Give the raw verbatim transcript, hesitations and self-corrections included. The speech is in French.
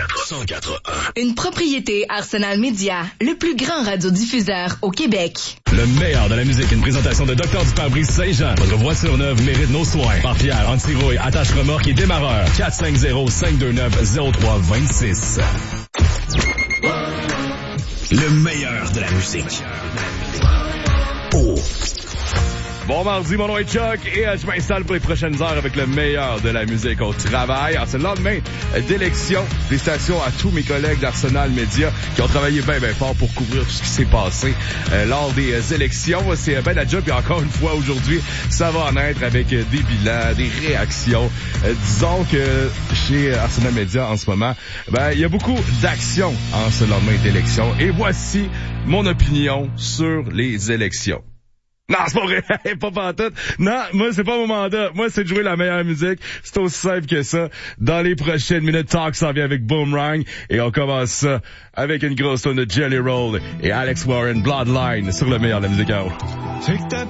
cent quatre un. Une propriété Arsenal Média, le plus grand radiodiffuseur au Québec. Le meilleur de la musique, une présentation de Docteur du Pare-Brise Saint-Jean. Votre voiture neuve mérite nos soins. Par Pierre, anti-rouille, attache remorque et démarreur. quatre cinq zéro, cinq deux neuf, zéro trois deux six. Le meilleur de la musique. Oh. Bon mardi, mon nom est Chuck et euh, je m'installe pour les prochaines heures avec le meilleur de la musique au travail. Alors, c'est le lendemain d'élection. Félicitations à tous mes collègues d'Arsenal Média qui ont travaillé bien, bien fort pour couvrir tout ce qui s'est passé euh, lors des euh, élections. C'est ben la job et encore une fois aujourd'hui, ça va en être avec euh, des bilans, des réactions. Euh, disons que chez Arsenal Média en ce moment, ben il y a beaucoup d'actions en ce lendemain d'élection. Et voici mon opinion sur les élections. Non, c'est pas vrai, pas pantoute. Non, moi, c'est pas mon mandat. Moi, c'est de jouer la meilleure musique. C'est aussi simple que ça. Dans les prochaines minutes, Talk s'en vient avec Boomerang. Et on commence ça avec une grosse tonne de Jelly Roll et Alex Warren, Bloodline, sur le meilleur de la musique à eau.